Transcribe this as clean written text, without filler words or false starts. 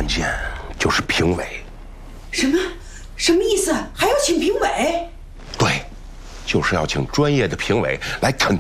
关键就是评委。 什么意思？还要请评委？ 对，就是要请专业的评委来肯